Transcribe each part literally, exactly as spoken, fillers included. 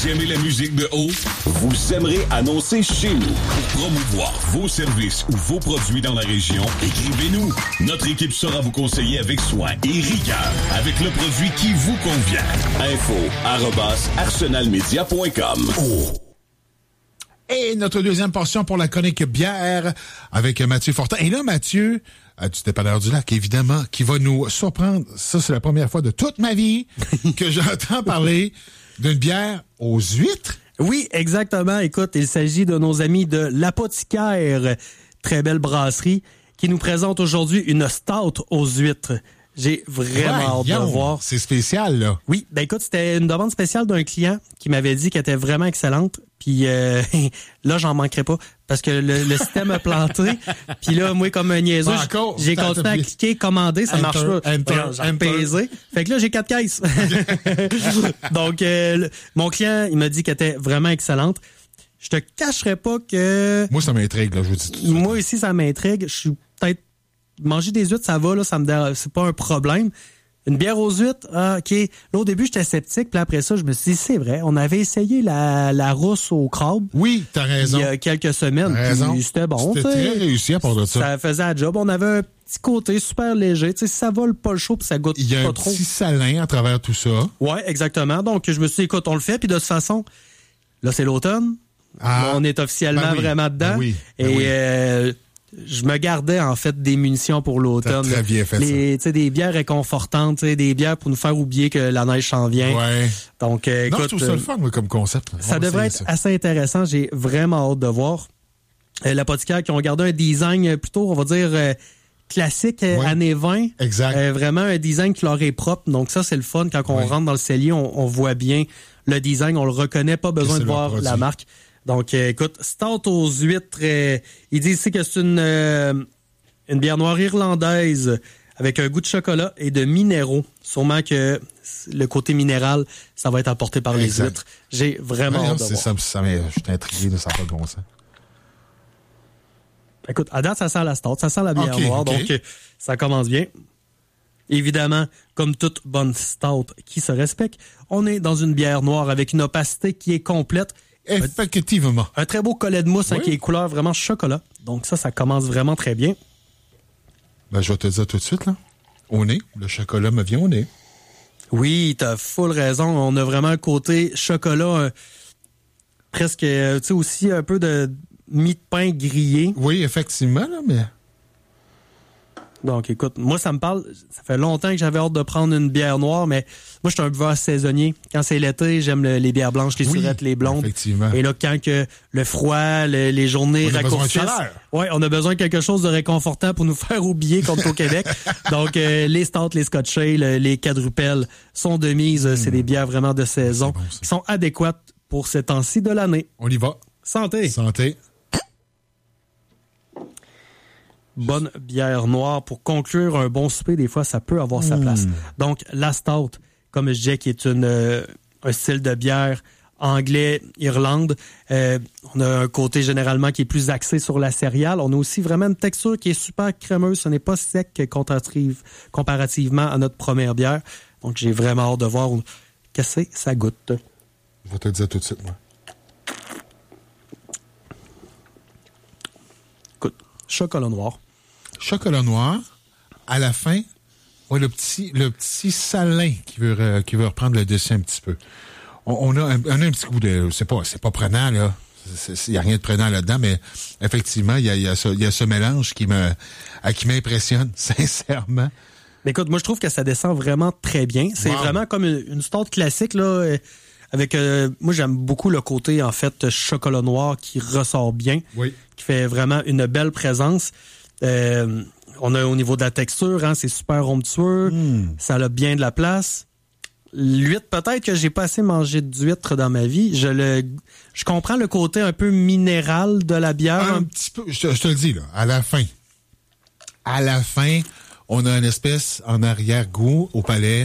Vous aimez la musique de haut? Vous aimerez annoncer chez nous. Pour promouvoir vos services ou vos produits dans la région, écrivez-nous. Notre équipe saura vous conseiller avec soin et rigueur avec le produit qui vous convient. Info arobase arsenalmedia point com. Oh. Et notre deuxième portion pour la chronique bière avec Mathieu Fortin. Et là, Mathieu, du Dépanneur du Lac, évidemment, qui va nous surprendre. Ça, c'est la première fois de toute ma vie que j'entends parler d'une bière aux huîtres. Oui, exactement. Écoute, il s'agit de nos amis de l'Apothicaire, très belle brasserie, qui nous présente aujourd'hui une stout aux huîtres. J'ai vraiment ouais, hâte de voir. C'est spécial, là. Oui, ben écoute, c'était une demande spéciale d'un client qui m'avait dit qu'elle était vraiment excellente. Puis euh, là, j'en manquerai pas parce que le, le système a planté. Puis là, moi, comme un niaiseux, bon, j'ai continué à cliquer, commander, ça enter, marche pas. Enter, Voyons, j'ai enter. pesé. Fait que là, j'ai quatre caisses. Donc, euh, le, mon client, il m'a dit qu'elle était vraiment excellente. Je te cacherai pas que... Moi, ça m'intrigue, là, je vous dis tout de suite. Moi aussi, ça m'intrigue. Je suis peut-être... Manger des huîtres, ça va, là, ça me dérange, c'est pas un problème. Une bière aux huîtres, ah, OK. Là, au début, j'étais sceptique, puis après ça, je me suis dit, c'est vrai, on avait essayé la, la rousse au crabe. Oui, t'as raison. Il y a quelques semaines. T'as raison. C'était bon. C'était t'sais. très réussi à part de ça. Ça faisait la job. On avait un petit côté super léger. T'sais, ça vole pas le chaud, puis ça goûte Il y a pas un trop. petit salin à travers tout ça. Ouais, exactement. Donc, je me suis dit, écoute, on le fait, puis de toute façon, là, c'est l'automne. Ah, on est officiellement ben oui, vraiment dedans. ben oui, ben Et oui. euh, je me gardais, en fait, des munitions pour l'automne. T'as très bien fait Les, ça. Des bières réconfortantes, des bières pour nous faire oublier que la neige s'en vient. Ouais. Donc, euh, non, écoute, je trouve ça le fun, moi, comme concept. Ça On devrait essayer être ça. assez intéressant. J'ai vraiment hâte de voir. Euh, L'Apothicaire qui ont gardé un design plutôt, on va dire, euh, classique, euh, Ouais. années vingt. Exact. Euh, vraiment un design qui leur est propre. Donc ça, c'est le fun. Quand on Ouais. rentre dans le cellier, on, on voit bien le design. On le reconnaît, pas besoin c'est de leur voir produit. la marque. Donc, euh, écoute, stout aux huîtres. Euh, ils disent ici que c'est une, euh, une bière noire irlandaise avec un goût de chocolat et de minéraux. Sûrement que le côté minéral, ça va être apporté par les Exact. huîtres. J'ai vraiment Ouais, hâte non, de c'est voir. ça, ça m'est- je suis intrigué de ça, pas de bon sens. Écoute, à date, ça sent la stout, ça sent la bière Ok, noire, ok. donc euh, ça commence bien. Évidemment, comme toute bonne stout qui se respecte, on est dans une bière noire avec une opacité qui est complète. Effectivement. Un très beau collet de mousse hein, Oui. qui est couleur vraiment chocolat. Donc ça, ça commence vraiment très bien. Ben, je vais te dire tout de suite, là. Au nez. Le chocolat me vient au nez. Oui, t'as full raison. On a vraiment un côté chocolat, euh, presque, euh, tu sais, aussi un peu de mie de pain grillé. Oui, effectivement, là, mais... Donc, écoute, moi, ça me parle. Ça fait longtemps que j'avais hâte de prendre une bière noire, mais moi, je suis un buveur saisonnier. Quand c'est l'été, j'aime le- les bières blanches, les Oui, surettes, les blondes. effectivement. Et là, quand que le froid, le- les journées On a besoin de raccourcissent, chaleur. ouais, on a besoin de quelque chose de réconfortant pour nous faire oublier qu'on est au Québec. Donc, euh, les stouts, les Scotch Ale, les quadrupelles sont de mise. C'est des bières vraiment de saison bon, ça. qui sont adéquates pour ces temps-ci de l'année. On y va. Santé! Santé. Bonne bière noire. Pour conclure un bon souper, des fois, ça peut avoir sa place. Donc, la stout, comme je disais, qui est une, euh, un style de bière anglais, Irlande. Euh, on a un côté généralement qui est plus axé sur la céréale. On a aussi vraiment une texture qui est super crémeuse. Ce n'est pas sec comparative, comparativement à notre première bière. Donc, j'ai vraiment hâte de voir qu'est-ce que ça goûte. Je vais te le dire tout de suite, moi. Écoute, chocolat noir. Chocolat noir. À la fin, ouais, le petit, le petit salin qui veut, euh, qui veut reprendre le dessin un petit peu. On, on, a, un, on a un petit goût de... C'est pas, c'est pas prenant, là. Il n'y a rien de prenant là-dedans, mais effectivement, il y a, y, a ce, y a ce mélange qui me, euh, qui m'impressionne, sincèrement. Mais écoute, moi, je trouve que ça descend vraiment très bien. C'est Wow. vraiment comme une, une stout classique, là. euh, Avec, euh, moi, j'aime beaucoup le côté, en fait, chocolat noir qui ressort bien. Oui. Qui fait vraiment une belle présence. Euh, on a au niveau de la texture, hein, c'est super onctueux. Mm. Ça a bien de la place. L'huître, peut-être que j'ai pas assez mangé d'huître dans ma vie. Je le, je comprends le côté un peu minéral de la bière. Un petit peu, je te, je te le dis, là, à la fin. À la fin, on a une espèce en arrière-goût au palais,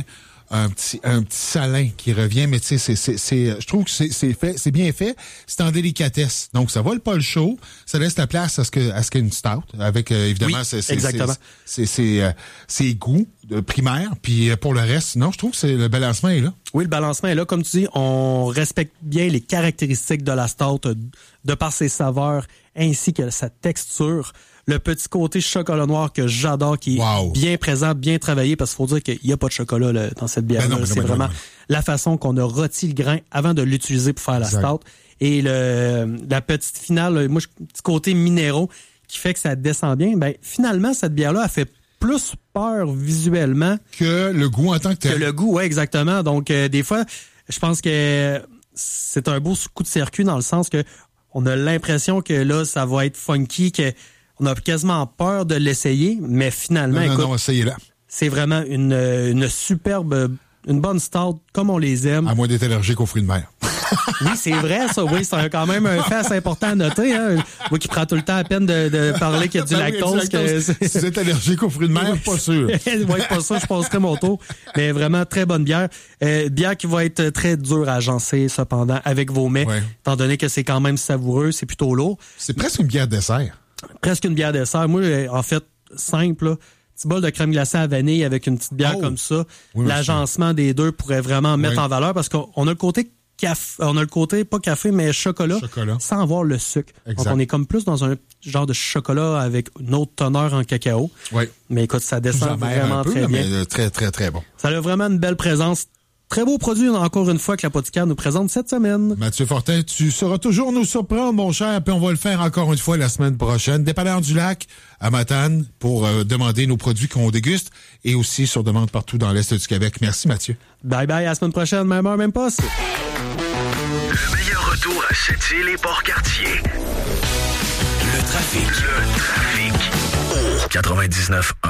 un petit un petit salin qui revient, mais tu sais, c'est, c'est, c'est, je trouve que c'est, c'est fait, c'est bien fait, c'est en délicatesse. Donc, ça vole pas le chaud, ça laisse la place à ce que à ce qu'il y ait une stout, avec euh, évidemment, oui, c'est, c'est, exactement. c'est, c'est, c'est, euh, c'est goûts euh, primaires, puis euh, pour le reste, non, je trouve que c'est, le balancement est là. Oui, le balancement est là. Comme tu dis, on respecte bien les caractéristiques de la stout, de par ses saveurs, ainsi que sa texture. Le petit côté chocolat noir que j'adore, qui est wow. bien présent, bien travaillé, parce qu'il faut dire qu'il n'y a pas de chocolat là, dans cette bière-là. Ben non, c'est non, vraiment non, non. la façon qu'on a rôti le grain avant de l'utiliser pour faire la exact. Stout. Et le, la petite finale, moi, le petit côté minéraux qui fait que ça descend bien, ben finalement, cette bière-là, elle fait plus peur visuellement que le goût en tant que tel. Que le goût, oui, exactement. Donc, euh, des fois, je pense que c'est un beau coup de circuit dans le sens que on a l'impression que là, ça va être funky, que on a quasiment peur de l'essayer, mais finalement, non, non, écoute, non, essayez-la. C'est vraiment une, une superbe, une bonne stout, comme on les aime. À moins d'être allergique aux fruits de mer. Oui, c'est vrai, ça. Oui, c'est quand même un fait assez important à noter. Hein. Moi qui prends tout le temps à peine de, de parler qu'il y a du ben lactose. Oui, que si vous êtes allergique aux fruits de mer, pas sûr. Oui, pas sûr, je passerai mon tour. Mais vraiment, très bonne bière. Euh, bière qui va être très dure à agencer, cependant, avec vos mets, ouais. étant donné que c'est quand même savoureux, c'est plutôt lourd. C'est presque une bière dessert. Presque une bière dessert. Moi, en fait, simple, là. Petit bol de crème glacée à vanille avec une petite bière oh. comme ça. Oui, l'agencement des deux pourrait vraiment mettre oui. en valeur parce qu'on a le côté café, on a le côté, pas café, mais chocolat, chocolat. sans avoir le sucre. Exact. Donc, on est comme plus dans un genre de chocolat avec une autre teneur en cacao. Oui. Mais écoute, ça descend vraiment peu, très bien. Mais très, très, très bon. Ça a vraiment une belle présence. Très beau produit, encore une fois, que l'Apothicaire nous présente cette semaine. Mathieu Fortin, tu sauras toujours nous surprendre, mon cher, puis on va le faire encore une fois la semaine prochaine. Dépanneur du Lac, à Matane, pour euh, demander nos produits qu'on déguste, et aussi sur demande partout dans l'Est du Québec. Merci, Mathieu. Bye bye, à la semaine prochaine, même heure, même poste. Le meilleur retour à Sept-Îles et Port-Cartier. Le trafic. Le trafic. Au quatre-vingt-dix-neuf un.